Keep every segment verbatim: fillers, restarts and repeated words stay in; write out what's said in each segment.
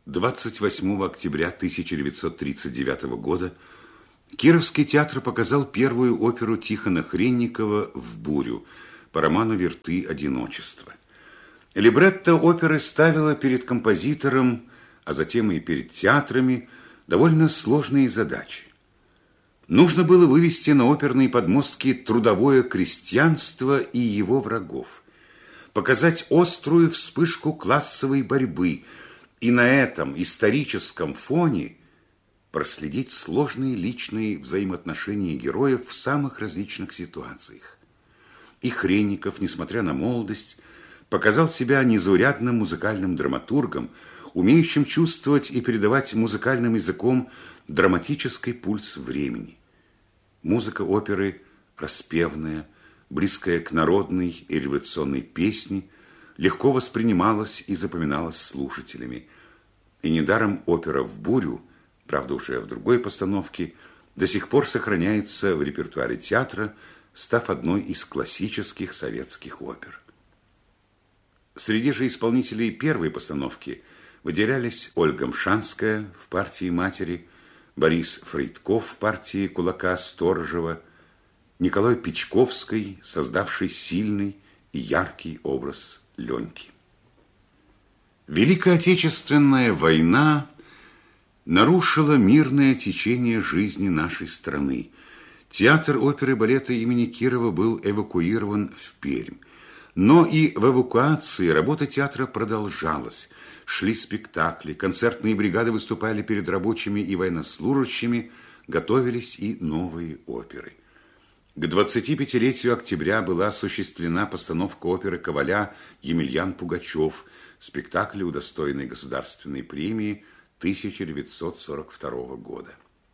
двадцать восьмого октября тысяча девятьсот тридцать девятого года Кировский театр показал первую оперу Тихона Хренникова «В бурю» по роману Верты «Одиночество». Либретто оперы ставило перед композитором, а затем и перед театрами, довольно сложные задачи. Нужно было вывести на оперные подмостки трудовое крестьянство и его врагов, показать острую вспышку классовой борьбы и на этом историческом фоне проследить сложные личные взаимоотношения героев в самых различных ситуациях. И Хренников, несмотря на молодость, показал себя незаурядным музыкальным драматургом, умеющим чувствовать и передавать музыкальным языком драматический пульс времени. Музыка оперы распевная, близкая к народной и революционной песне, легко воспринималась и запоминалась слушателями. И недаром опера «В бурю», правда уже в другой постановке, до сих пор сохраняется в репертуаре театра, став одной из классических советских опер. Среди же исполнителей первой постановки выделялись Ольга Мшанская в партии матери, Борис Фрейдков в партии кулака Сторожева, Николай Печковский, создавший сильный и яркий образ Леньки. Великая Отечественная война нарушила мирное течение жизни нашей страны. Театр оперы и балета имени Кирова был эвакуирован в Пермь. Но и в эвакуации работа театра продолжалась. Шли спектакли, концертные бригады выступали перед рабочими и военнослужащими, готовились и новые оперы. К двадцатипятилетию октября была осуществлена постановка оперы Коваля «Емельян Пугачев», спектакля, удостоенной государственной премии тысяча девятьсот сорок второго года.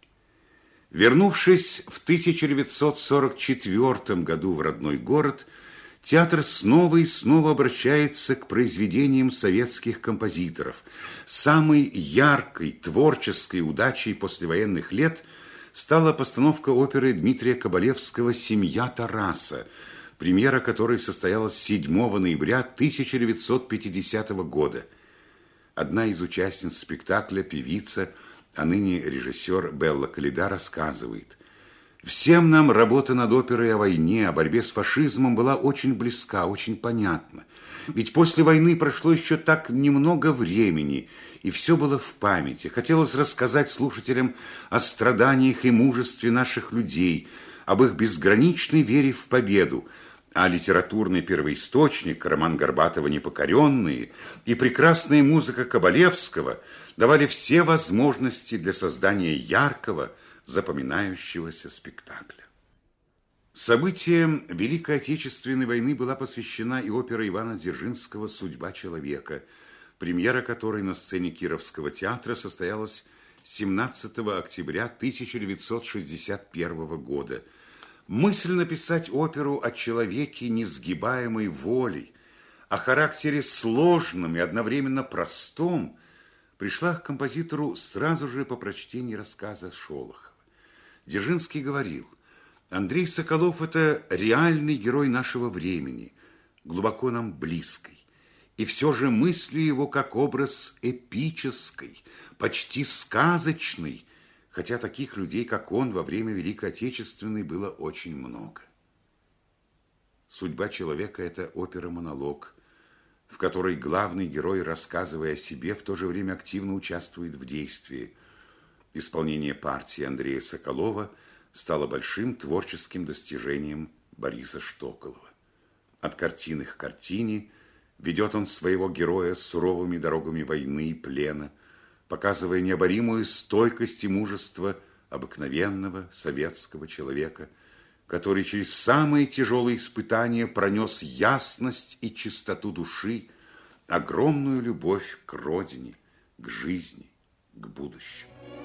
Вернувшись в тысяча девятьсот сорок четвёртом году в родной город, театр снова и снова обращается к произведениям советских композиторов. Самой яркой творческой удачей послевоенных лет стала постановка оперы Дмитрия Кабалевского «Семья Тараса», премьера которой состоялась седьмого ноября тысяча девятьсот пятидесятого года. Одна из участниц спектакля, певица, а ныне режиссер Белла Каледа, рассказывает: «Всем нам работа над оперой о войне, о борьбе с фашизмом была очень близка, очень понятна. Ведь после войны прошло еще так немного времени, и все было в памяти. Хотелось рассказать слушателям о страданиях и мужестве наших людей, об их безграничной вере в победу, а литературный первоисточник, роман Горбатова «Непокоренные» и прекрасная музыка Кабалевского давали все возможности для создания яркого, запоминающегося спектакля». Событиям Великой Отечественной войны была посвящена и опера Ивана Дзержинского «Судьба человека», премьера которой на сцене Кировского театра состоялась семнадцатого октября тысяча девятьсот шестьдесят первого года. Мысль написать оперу о человеке несгибаемой волей, о характере сложном и одновременно простом, пришла к композитору сразу же по прочтении рассказа Шолохова. Дзержинский говорил: «Андрей Соколов – это реальный герой нашего времени, глубоко нам близкий. И все же мыслю его как образ эпический, почти сказочный, хотя таких людей, как он, во время Великой Отечественной было очень много». «Судьба человека» – это опера-монолог, в которой главный герой, рассказывая о себе, в то же время активно участвует в действии. Исполнение партии Андрея Соколова стало большим творческим достижением Бориса Штоколова. От картины к картине ведет он своего героя суровыми дорогами войны и плена, показывая необоримую стойкость и мужество обыкновенного советского человека, который через самые тяжелые испытания пронес ясность и чистоту души, огромную любовь к родине, к жизни, к будущему.